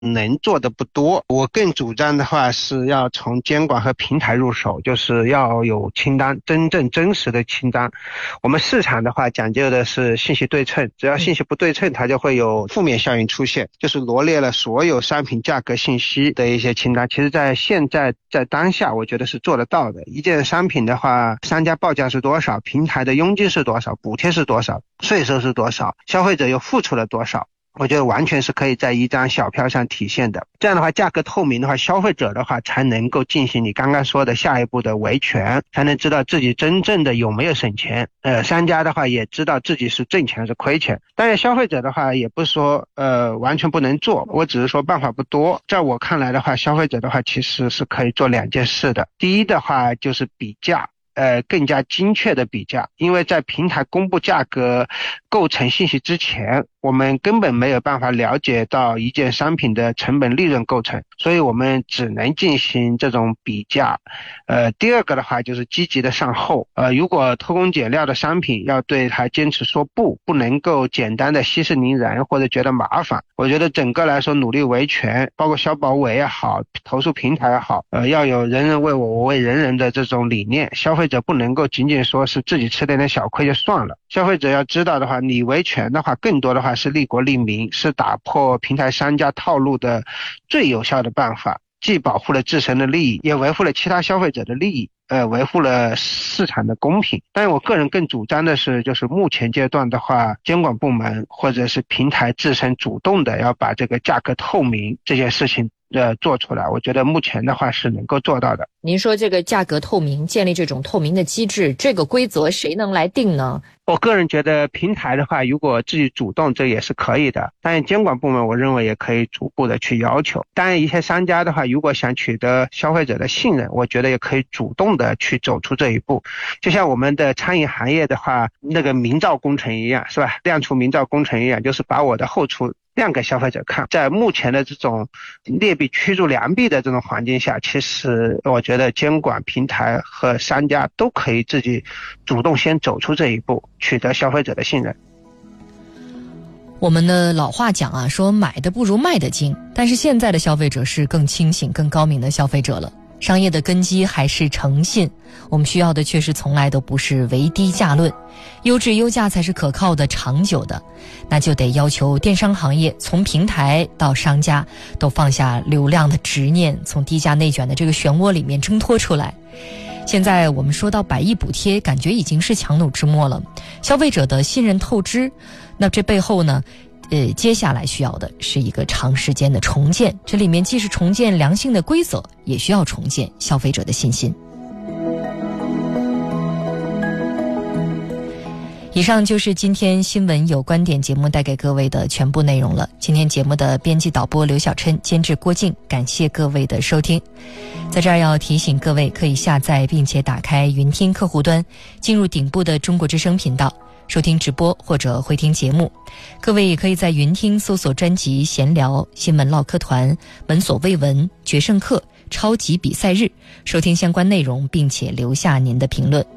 能做的不多。我更主张的话是要从监管和平台入手，就是要有清单，真正真实的清单。我们市场的话讲究的是信息对称，只要信息不对称，它就会有负面效应出现，就是罗列了所有商品价格信息的一些清单。其实在现在在当下我觉得是做得到的。一件商品的话，商家报价是多少，平台的佣金是多少，补贴是多少，税收是多少，消费者又付出了多少，我觉得完全是可以在一张小票上体现的。这样的话，价格透明的话，消费者的话才能够进行你刚刚说的下一步的维权，才能知道自己真正的有没有省钱。商家的话也知道自己是挣钱还是亏钱。当然消费者的话也不是说完全不能做，我只是说办法不多。在我看来的话，消费者的话其实是可以做两件事的。第一的话就是比价，更加精确的比价，因为在平台公布价格构成信息之前，我们根本没有办法了解到一件商品的成本利润构成，所以我们只能进行这种比价。第二个的话就是积极的上后，如果偷工减料的商品要对它坚持说不能够简单的息事宁人或者觉得麻烦。我觉得整个来说努力维权，包括消保委也好，投诉平台也好，要有人人为我，我为人人的这种理念。消费者不能够仅仅说是自己吃点小亏就算了，消费者要知道的话，你维权的话更多的话是利国利民，是打破平台商家套路的最有效的办法，既保护了自身的利益，也维护了其他消费者的利益，维护了市场的公平。但是我个人更主张的是，就是目前阶段的话，监管部门或者是平台自身主动的要把这个价格透明这件事情做出来，我觉得目前的话是能够做到的。 您说这个价格透明，建立这种透明的机制，这个规则谁能来定呢？ 我个人觉得平台的话，如果自己主动，这也是可以的。当然监管部门我认为也可以逐步的去要求。当然一些商家的话，如果想取得消费者的信任，我觉得也可以主动的去走出这一步。就像我们的餐饮行业的话，那个明造工程一样，是吧？亮厨明造工程一样，就是把我的后厨亮给消费者看。在目前的这种劣币驱逐良币的这种环境下，其实我觉得监管平台和商家都可以自己主动先走出这一步，取得消费者的信任。 我们的老话讲啊，说买的不如卖的精，但是现在的消费者是更清醒更高明的消费者了。商业的根基还是诚信，我们需要的确实从来都不是唯低价论，优质优价才是可靠的长久的。那就得要求电商行业从平台到商家都放下流量的执念，从低价内卷的这个漩涡里面挣脱出来。现在我们说到100亿补贴，感觉已经是强弩之末了，消费者的信任透支，那这背后呢接下来需要的是一个长时间的重建，这里面既是重建良性的规则，也需要重建消费者的信心。以上就是今天新闻有观点节目带给各位的全部内容了。今天节目的编辑导播刘小琛，监制郭静，感谢各位的收听。在这儿要提醒各位，可以下载并且打开云听客户端，进入顶部的中国之声频道收听直播或者回听节目。各位也可以在云听搜索专辑闲聊、新闻唠嗑团、闻所未闻、决胜课、超级比赛日，收听相关内容并且留下您的评论。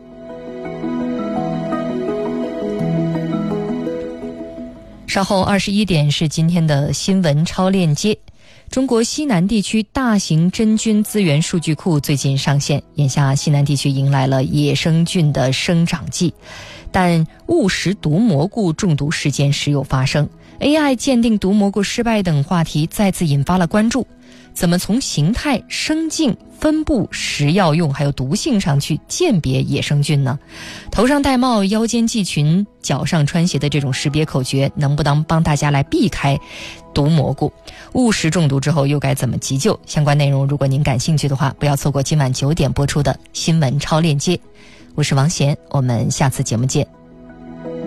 稍后21点是今天的新闻超链接。中国西南地区大型真菌资源数据库最近上线，眼下西南地区迎来了野生菌的生长季，但误食毒蘑菇中毒事件时有发生， AI 鉴定毒蘑菇失败等话题再次引发了关注。怎么从形态、生境、分布、食药用还有毒性上去鉴别野生菌呢？头上戴帽、腰间系裙、脚上穿鞋的这种识别口诀，能不能帮大家来避开毒蘑菇？误食中毒之后又该怎么急救？相关内容如果您感兴趣的话，不要错过今晚9点播出的新闻超链接。我是王贤，我们下次节目见。